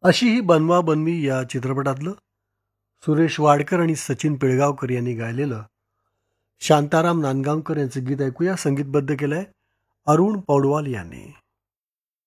अशी ही बनवा बनवी या चित्रपटातलं सुरेश वाडकर आणि सचिन पिळगावकर यांनी गायलेलं शांताराम नांदगावकर यांचं गीत ऐकूया. संगीतबद्ध केलंय अरुण पौडवाल यांनी.